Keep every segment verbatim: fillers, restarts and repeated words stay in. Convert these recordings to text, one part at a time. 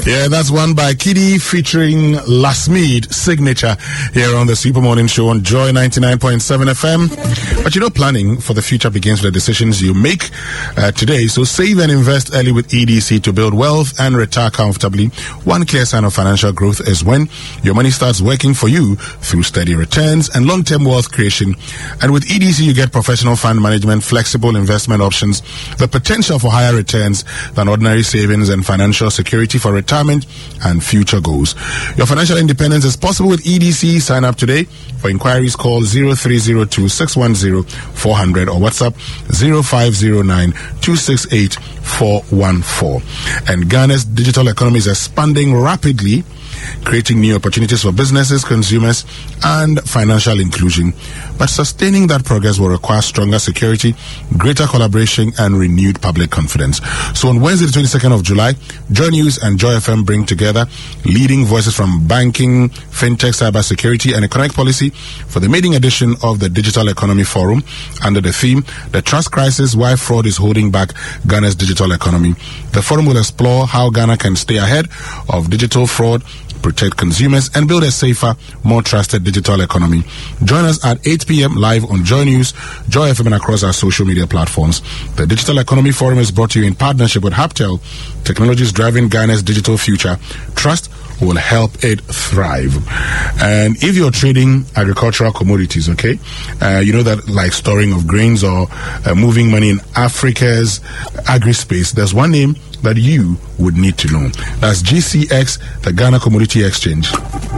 Yeah, that's one by Kiddy featuring Lasmead, Signature, here on the Super Morning Show on Joy ninety-nine point seven F M. But you know, planning for the future begins with the decisions you make uh, today. So save and invest early with E D C to build wealth and retire comfortably. One clear sign of financial growth is when your money starts working for you through steady returns and long-term wealth creation. And with E D C, you get professional fund management, flexible investment options, the potential for higher returns than ordinary savings, and financial security for retirement and future goals. Your financial independence is possible with E D C. Sign up today. For inquiries, call zero three zero two, six one zero, four zero zero or WhatsApp zero five zero nine, two six eight, four one four. And Ghana's digital economy is expanding rapidly, creating new opportunities for businesses, consumers, and financial inclusion. But sustaining that progress will require stronger security, greater collaboration, and renewed public confidence. So on Wednesday, the twenty-second of July, Joy News and Joy F M bring together leading voices from banking, fintech, cybersecurity, and economic policy for the maiden edition of the Digital Economy Forum under the theme, The Trust Crisis, Why Fraud is Holding Back Ghana's Digital Economy. The forum will explore how Ghana can stay ahead of digital fraud, protect consumers, and build a safer, more trusted digital economy. Join us at eight p.m. live on Joy News, Joy F M, and across our social media platforms. The Digital Economy Forum is brought to you in partnership with Haptel, technologies driving Ghana's digital future. Trust will help it thrive. And if you're trading agricultural commodities, okay, uh, you know that like storing of grains or uh, moving money in Africa's agri-space, there's one name that you would need to know. That's G C X, the Ghana Commodity Exchange.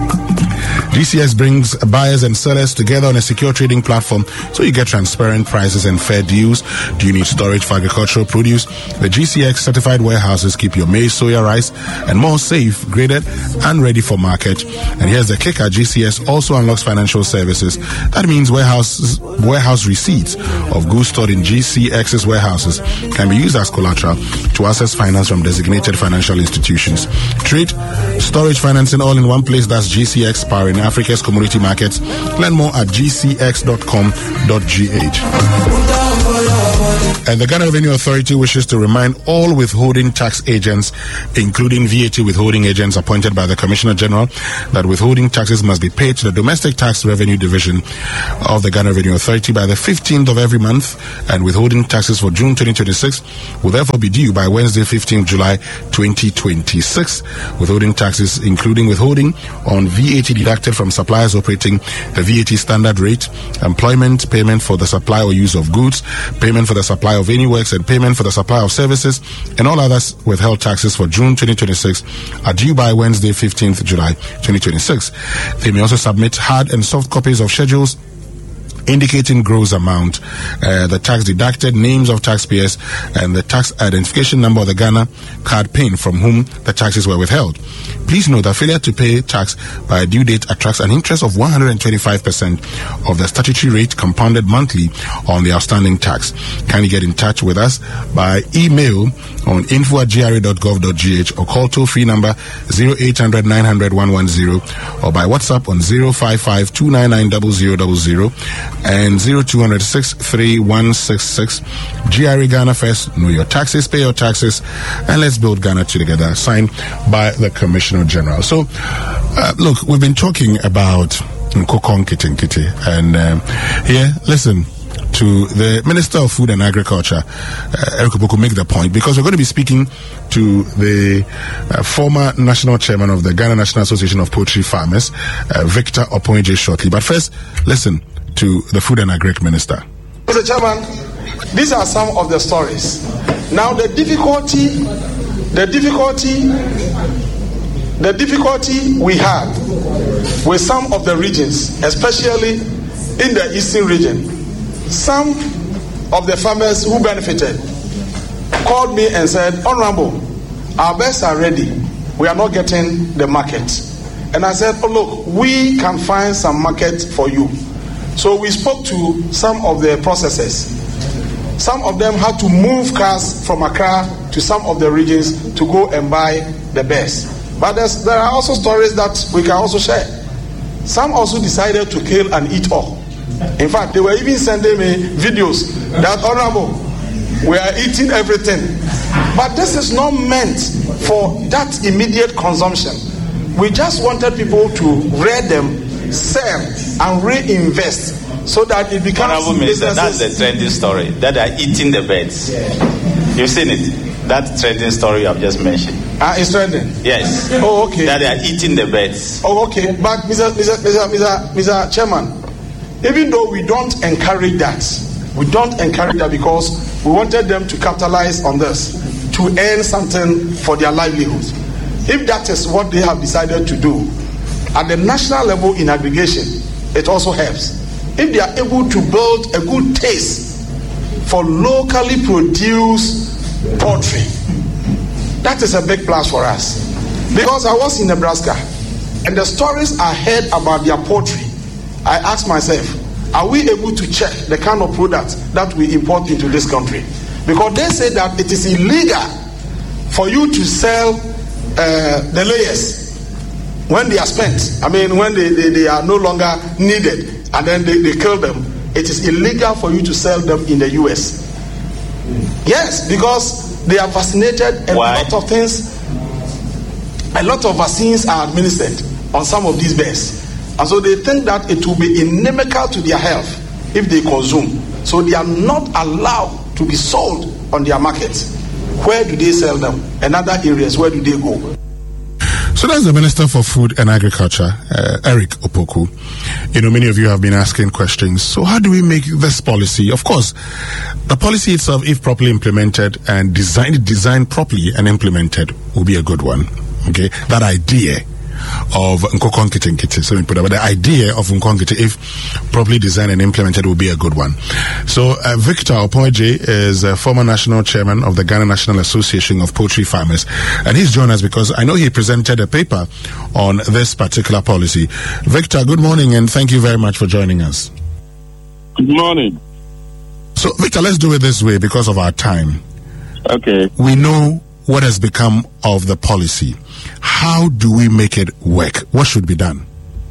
G C X brings buyers and sellers together on a secure trading platform so you get transparent prices and fair deals. Do you need storage for agricultural produce? The G C X certified warehouses keep your maize, soya, rice, and more safe, graded, and ready for market. And here's the kicker: G C S also unlocks financial services. That means warehouse warehouse receipts of goods stored in G C X's warehouses can be used as collateral to access finance from designated financial institutions. Trade, storage, financing all in one place. That's G C X, powering Africa's commodity markets. Learn more at g c x dot com dot g h. And the Ghana Revenue Authority wishes to remind all withholding tax agents, including V A T withholding agents appointed by the Commissioner General, that withholding taxes must be paid to the Domestic Tax Revenue Division of the Ghana Revenue Authority by the fifteenth of every month, and withholding taxes for June twenty twenty-six will therefore be due by Wednesday, fifteenth of July twenty twenty-six. Withholding taxes, including withholding on V A T deducted from suppliers operating the V A T standard rate, employment, payment for the supply or use of goods, payment for the supply of any works, and payment for the supply of services, and all others withheld taxes for June twenty twenty-six are due by Wednesday, fifteenth of July twenty twenty-six. They may also submit hard and soft copies of schedules indicating gross amount, uh, the tax deducted, names of taxpayers, and the tax identification number of the Ghana card pin from whom the taxes were withheld. Please note that failure to pay tax by a due date attracts an interest of one hundred twenty-five percent of the statutory rate compounded monthly on the outstanding tax. Kindly get in touch with us by email on info at g r a dot gov dot g h or call toll-free number zero eight hundred, nine hundred, one one zero or by WhatsApp on zero five five, two nine nine, zero zero zero zero and zero two zero zero, six three one six six. G R A Ghana First. Know your taxes, pay your taxes, and let's build Ghana together. Signed by the Commissioner General. So, uh, look, we've been talking about Nkokon Kitinkiti, and um, here, listen to the Minister of Food and Agriculture, uh, Eric Opoku, make the point, because we're going to be speaking to the uh, former national chairman of the Ghana National Association of Poultry Farmers, uh, Victor Oponje, shortly. But first, listen to the Food and Agric Minister. Mister Chairman, these are some of the stories. Now, the difficulty, the difficulty, the difficulty we had with some of the regions, especially in the eastern region, some of the farmers who benefited called me and said, Honorable, our birds are ready. We are not getting the market. And I said, oh, look, we can find some market for you. So we spoke to some of the processors. Some of them had to move cars from Accra to some of the regions to go and buy the birds. But there's, there are also stories that we can also share. Some also decided to kill and eat all. In fact, they were even sending me videos that, Honorable, we are eating everything. But this is not meant for that immediate consumption. We just wanted people to rear them, sell, and reinvest so that it becomes businesses. That's the trending story, that they are eating the birds. You've seen it? That trending story I've just mentioned. Ah, uh, it's trending? Yes. Oh, okay. That they are eating the birds. Oh, okay. But Mister Mister Mister Mister Mister Chairman, even though we don't encourage that, we don't encourage that because we wanted them to capitalize on this, to earn something for their livelihood. If that is what they have decided to do, at the national level in aggregation, it also helps. If they are able to build a good taste for locally produced poultry, that is a big plus for us. Because I was in Nebraska, and the stories I heard about their poultry, I asked myself, are we able to check the kind of products that we import into this country? Because they say that it is illegal for you to sell uh, the layers when they are spent. I mean, when they, they, they are no longer needed, and then they, they kill them. It is illegal for you to sell them in the U S. Yes, because they are vaccinated, and Why? a lot of things, a lot of vaccines are administered on some of these birds. And so they think that it will be inimical to their health if they consume. So they are not allowed to be sold on their markets. Where do they sell them? And other areas, where do they go? So that's the Minister for Food and Agriculture, uh, Eric Opoku. You know, many of you have been asking questions. So how do we make this policy? Of course, the policy itself, if properly implemented and designed, designed properly and implemented, will be a good one. Okay, that idea of Nkokonkite Nkite, so we put it, but the idea of Nkokonkite, if properly designed and implemented, will be a good one. So uh, Victor Opoje is a former national chairman of the Ghana National Association of Poultry Farmers, and he's joined us because I know he presented a paper on this particular policy. Victor, good morning, and thank you very much for joining us. Good morning. So Victor, let's do it this way because of our time. Okay. We know what has become of the policy. How do we make it work? What should be done?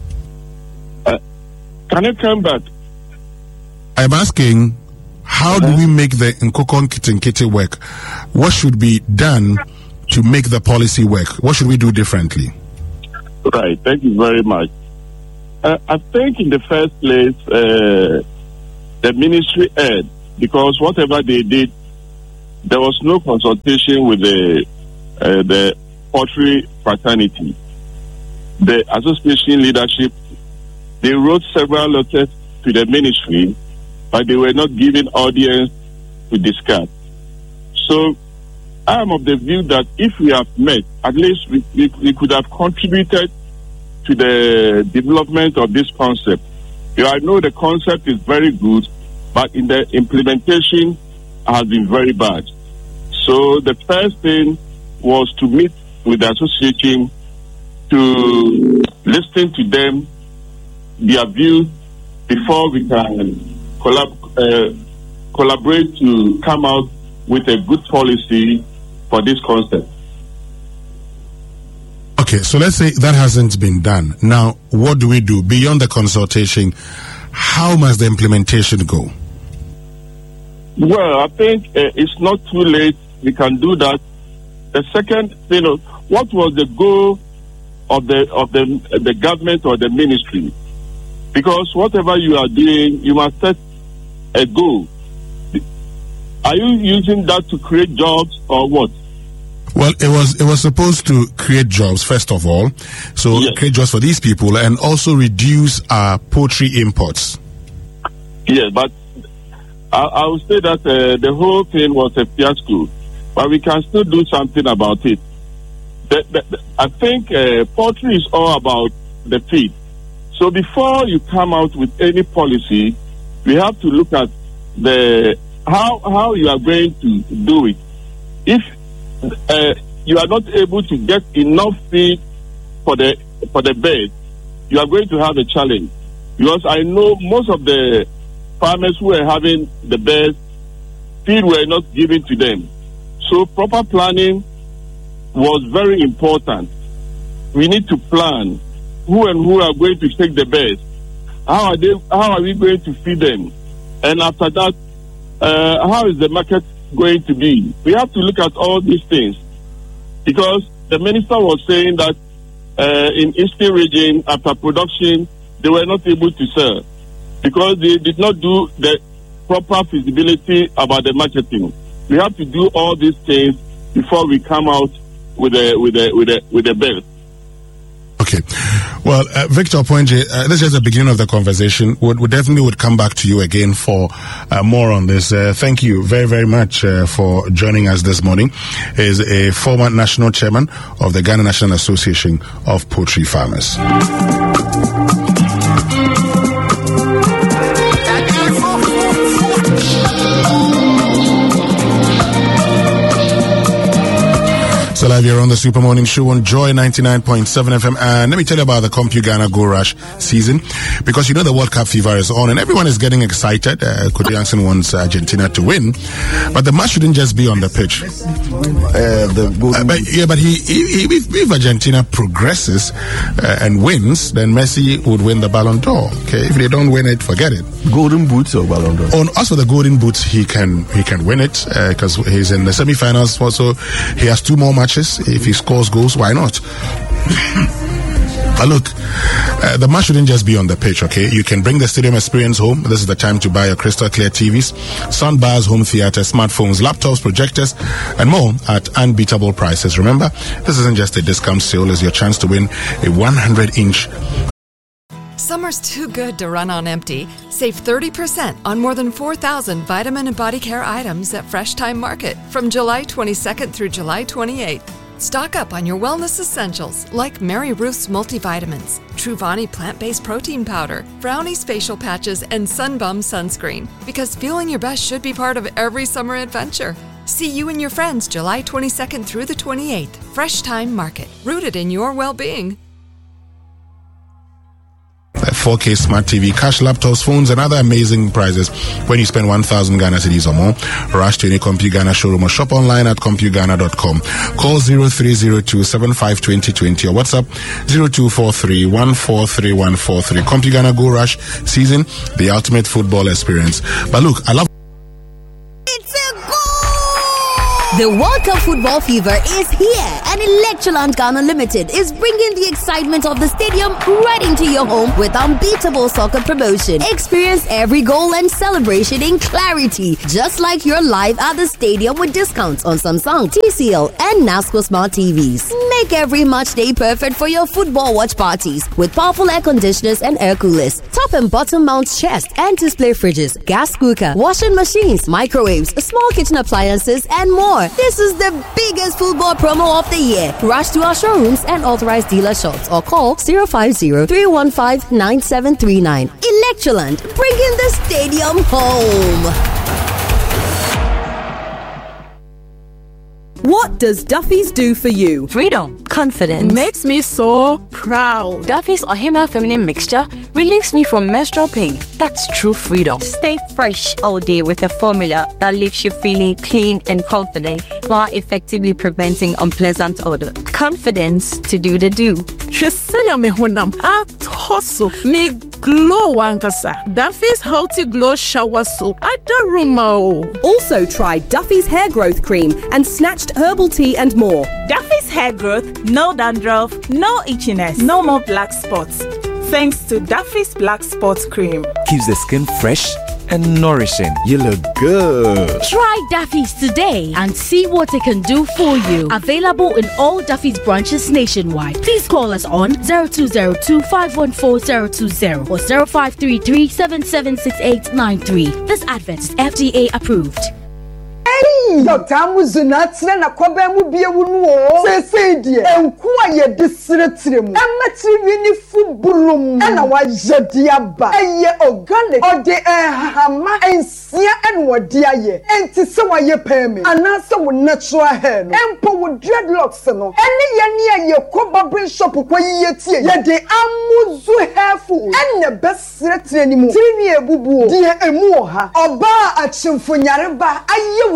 Uh, can you come back? I'm asking, how uh-huh. do we make the Nkokonkite Nkite work? What should be done to make the policy work? What should we do differently? Right. Thank you very much. Uh, I think in the first place, uh, the ministry erred because whatever they did, there was no consultation with the uh, the poultry fraternity. The association leadership, they wrote several letters to the ministry, but they were not given audience to discuss. So I am of the view that if we have met, at least we, we, we could have contributed to the development of this concept. You know, I know the concept is very good, but in the implementation has been very bad. So the first thing was to meet with the association, to listen to them, their views, before we can collab- uh, collaborate to come out with a good policy for this concept. Okay, so let's say that hasn't been done. Now, what do we do? Beyond the consultation, how must the implementation go? Well, I think uh, it's not too late. We can do that. The second thing, what was the goal of the of the the government or the ministry? Because whatever you are doing, you must set a goal. Are you using that to create jobs or what? Well, it was it was supposed to create jobs first of all, so yes. create jobs for these people and also reduce our poultry imports. Yes, but I, I would say that uh, the whole thing was a fiasco. But we can still do something about it. The, the, the, I think uh, poultry is all about the feed. So before you come out with any policy, we have to look at the how how you are going to do it. If uh, you are not able to get enough feed for the for the birds, you are going to have a challenge. Because I know most of the farmers who are having the birds, feed were not given to them. So proper planning was very important. We need to plan who and who are going to take the birds. How are they? How are we going to feed them? And after that, uh, how is the market going to be? We have to look at all these things. Because the minister was saying that uh, in Eastern region, after production, they were not able to sell because they did not do the proper feasibility about the marketing. We have to do all these things before we come out with a with a with a with a bill. Okay. Well, uh, Victor Poinje, uh, this is just the beginning of the conversation. We would definitely would come back to you again for uh, more on this. Uh, thank you very, very much uh, for joining us this morning. He is a former national chairman of the Ghana National Association of Poultry Farmers. So live here on the Super Morning Show on Joy ninety-nine point seven F M. And let me tell you about the CompuGhana Go Rush season, because you know the World Cup fever is on and everyone is getting excited. Uh, Cody Jansen wants Argentina to win, but the match shouldn't just be on the pitch. Uh, the uh, but, yeah, but he, he, he if, if Argentina progresses uh, and wins, then Messi would win the Ballon d'Or. Okay, if they don't win it, forget it. Golden Boots or Ballon d'Or? On also the Golden Boots, he can he can win it because uh, he's in the semi-finals. Also, he has two more matches. If he scores goals, why not? But look, uh, the match shouldn't just be on the pitch, okay? You can bring the stadium experience home. This is the time to buy your crystal clear T Vs, soundbars, home theater, smartphones, laptops, projectors, and more at unbeatable prices. Remember, this isn't just a discount sale, it's your chance to win a one hundred inch. Summer's too good to run on empty. Save thirty percent on more than four thousand vitamin and body care items at Fresh Time Market from July twenty-second through July twenty-eighth. Stock up on your wellness essentials like Mary Ruth's multivitamins, Truvani plant-based protein powder, Brownie's facial patches, and Sunbum sunscreen. Because feeling your best should be part of every summer adventure. See you and your friends July twenty-second through the twenty-eighth. Fresh Time Market, rooted in your well-being. four K Smart T V, cash, laptops, phones, and other amazing prizes when you spend one thousand Ghana cedis or more. Rush to any CompuGhana showroom or shop online at CompuGhana dot com. Call zero three zero two seven five two zero two zero or WhatsApp zero two four three one four three one four three. CompuGhana Go Rush season, the ultimate football experience. But look, I love the World Cup football fever is here, and Electroland Ghana Limited is bringing the excitement of the stadium right into your home with unbeatable soccer promotion. Experience every goal and celebration in clarity, just like you're live at the stadium with discounts on Samsung, T C L, and NASCO Smart T Vs. Make every match day perfect for your football watch parties with powerful air conditioners and air coolers, top and bottom mount chest and display fridges, gas cooker, washing machines, microwaves, small kitchen appliances, and more. This is the biggest football promo of the year. Rush to our showrooms and authorized dealer shops or call zero five zero, three one five, nine seven three nine. Electroland, bringing the stadium home. What does Duffy's do for you? Freedom. Confidence. Makes me so proud. Duffy's Ohima Feminine Mixture relieves me from menstrual pain. That's true freedom. Stay fresh all day with a formula that leaves you feeling clean and confident while effectively preventing unpleasant odor. Confidence to do the do. Trisaya me honam atoso me glow wankasa. Duffy's Healthy Glow Shower Soap. I don't rumor. Also try Duffy's Hair Growth Cream and Snatched Herbal Tea and more. Duffy's Hair Growth, no dandruff, no itchiness, no more black spots. Thanks to Duffy's Black Spots Cream. Keeps the skin fresh and nourishing. You look good. Try Duffy's today and see what it can do for you. Available in all Duffy's branches nationwide. Please call us on zero two zero two, five one four zero two zero or zero five three three, seven seven six eight nine three. This advert is F D A approved. Hey, Doctor Muzunatna na kwaba mu bie wunu o. Se se die. Enku aye disretrem. Emetri wini fubulum. Na wa jedi aba. Eye organic. Ode ehama ensia en wodi aye. Enti se wa ye pemi. Anase wo natural hair no. Empo wo dreadlocks no. Ene ye ne aye kwaba brain shop kwa ye tie. Ye de amuzu hairful. Ene besretre ni mu. Tiri ni ebubu. Die emu ha. Oba achimfo nyareba aye wutira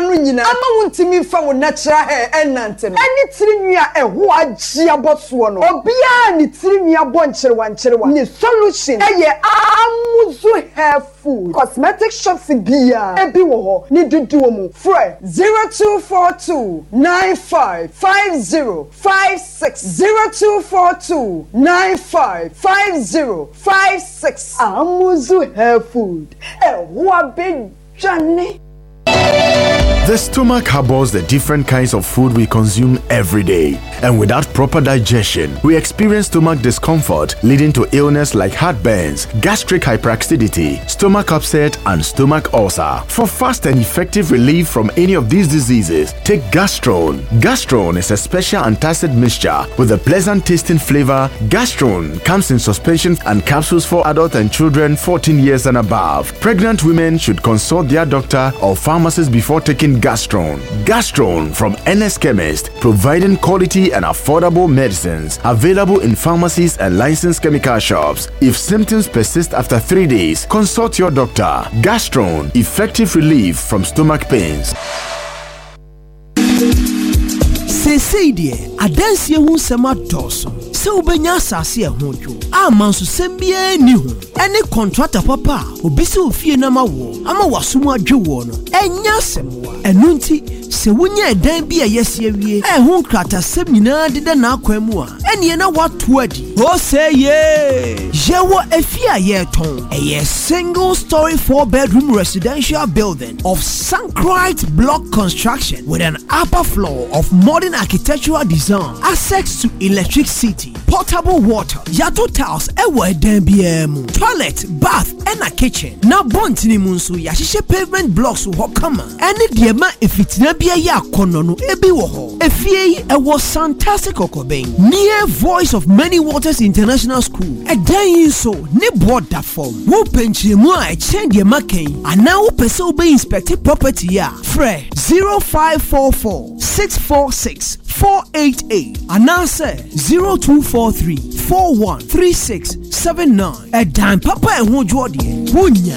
no nyina ama wontimi fa wo natural hair enante no ani tirinwia eho agye aboso no obia ni tirinwia bo ncherewa ncherewa ni solution eye amuzu hair food cosmetic shops bia ebi wo ho ni dudu mu frɛ zero two four two nine five five zero five six zero two four two nine five five zero five six amuzu hair food eho abe jane. The stomach harbors the different kinds of food we consume every day. And without proper digestion, we experience stomach discomfort leading to illness like heartburns, gastric hyperacidity, stomach upset, and stomach ulcer. For fast and effective relief from any of these diseases, take Gastrone. Gastrone is a special antacid mixture with a pleasant tasting flavor. Gastrone comes in suspension and capsules for adults and children fourteen years and above. Pregnant women should consult their doctor or pharmacist before taking Gastrone. Gastrone from N S Chemist, providing quality and affordable medicines available in pharmacies and licensed chemical shops. If symptoms persist after three days, consult your doctor. Gastrone, effective relief from stomach pains. Seseidie adansie hu sema doso se ubenya asase ehun dwo amanso sembie ni hu ene contractor papa obisi ofie na mawo ama wasomu adwo no enya semwa enu nti se wunya edan bi ayese awie ehun krata sem nyina deda na akwam a ene na wato adi o say ye jewo efie ayeton a single story four bedroom residential building of Sankrite block construction with an upper floor of modern architectural design, access to electricity, potable water, yato tiles, ewa edan biemu, toilet, bath, and a kitchen. Na bontini munsu ya shishe pavement blocks wo kama. Any diema ifitina biya ya konono ebi woho. Efie ewa fantastic okobeng. Near Voice of Many Waters International School. Edan yinso ne board da form. Wo penchire mu a exchange ye maken. Ana wo pese ube inspected property ya. Fre zero five four four six four six four eight eight and answer zero two four three four one three six seven nine. A dime papa and who Jordan Wunya.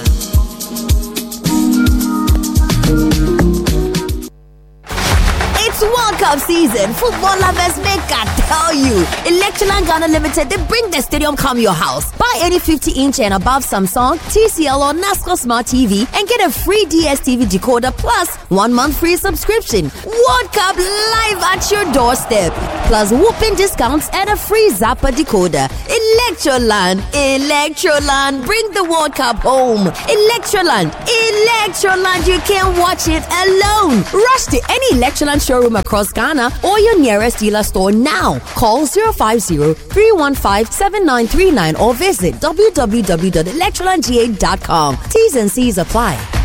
It's World Cup season. Football lovers make I tell you. Electroland Ghana Limited, they bring the stadium come your house. Buy any fifty inch and above Samsung, T C L or NASCO Smart T V and get a free D S T V decoder plus one month free subscription. World Cup live at your doorstep. Plus whooping discounts and a free Zappa decoder. Electroland, Electroland, bring the World Cup home. Electroland, Electroland, you can't watch it alone. Rush to any Electroland showroom across Ghana or your nearest dealer store now. Call zero five zero three one five seven nine three nine or visit w w w dot electroland g eight dot com. T's and C's apply.